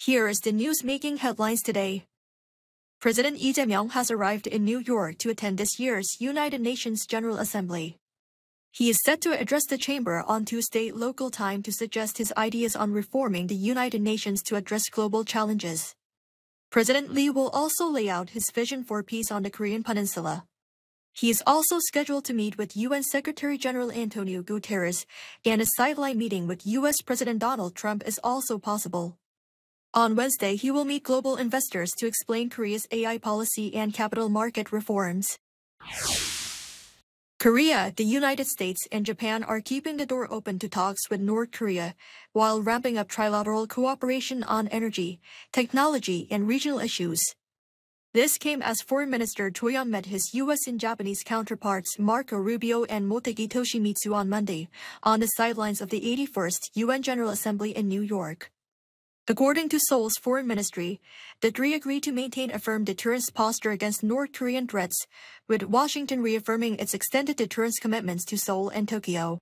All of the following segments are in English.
Here is the news making headlines today. President Lee Jae-myung has arrived in New York to attend this year's United Nations General Assembly. He is set to address the chamber on Tuesday local time to suggest his ideas on reforming the United Nations to address global challenges. President Lee will also lay out his vision for peace on the Korean Peninsula. He is also scheduled to meet with UN Secretary General Antonio Guterres, and a sideline meeting with US President Donald Trump is also possible. On Wednesday, he will meet global investors to explain Korea's AI policy and capital market reforms. Korea, the United States, and Japan are keeping the door open to talks with North Korea, while ramping up trilateral cooperation on energy, technology, and regional issues. This came as Foreign Minister Cho Young met his U.S. and Japanese counterparts Marco Rubio and Motegi Toshimitsu on Monday, on the sidelines of the 81st UN General Assembly in New York. According to Seoul's foreign ministry, the three agreed to maintain a firm deterrence posture against North Korean threats, with Washington reaffirming its extended deterrence commitments to Seoul and Tokyo.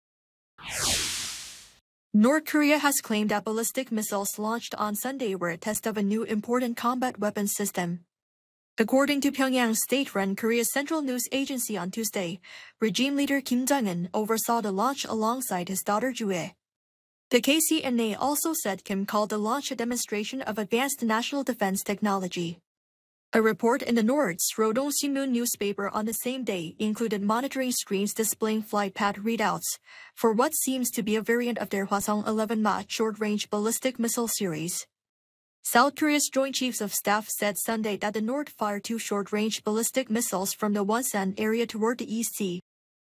North Korea has claimed that ballistic missiles launched on Sunday were a test of a new important combat weapons system. According to Pyongyang's state-run Korea Central News Agency on Tuesday, regime leader Kim Jong-un oversaw the launch alongside his daughter Ju-ae. The KCNA also said Kim called the launch a demonstration of advanced national defense technology. A report in the North's Rodong Sinmun newspaper on the same day included monitoring screens displaying flight path readouts for what seems to be a variant of their Hwasong-11 short-range ballistic missile series. South Korea's Joint Chiefs of Staff said Sunday that the North fired two short-range ballistic missiles from the Wonsan area toward the East Sea.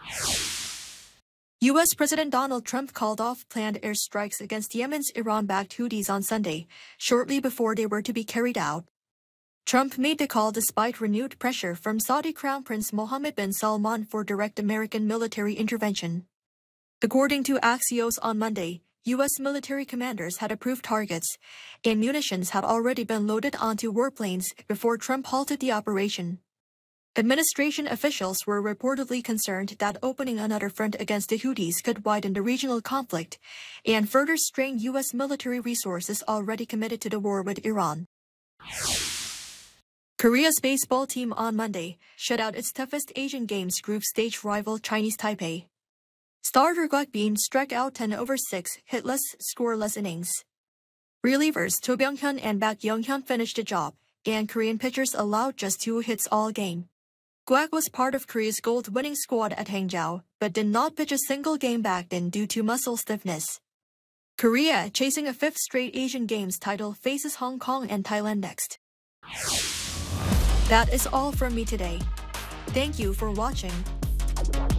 U.S. President Donald Trump called off planned airstrikes against Yemen's Iran-backed Houthis on Sunday, shortly before they were to be carried out. Trump made the call despite renewed pressure from Saudi Crown Prince Mohammed bin Salman for direct American military intervention. According to Axios on Monday, U.S. military commanders had approved targets, and munitions had already been loaded onto warplanes before Trump halted the operation. Administration officials were reportedly concerned that opening another front against the Houthis could widen the regional conflict and further strain U.S. military resources already committed to the war with Iran. Korea's baseball team on Monday shut out its toughest Asian Games group stage rival Chinese Taipei. Starter Kwak Bin struck out 10 over 6 hitless, scoreless innings. Relievers To Byung-hyun and Baek Young-hyun finished the job, and Korean pitchers allowed just 2 hits all game. Kwak was part of Korea's gold-winning squad at Hangzhou, but did not pitch a single game back then due to muscle stiffness. Korea, chasing a 5th straight Asian Games title, faces Hong Kong and Thailand next. That is all from me today. Thank you for watching.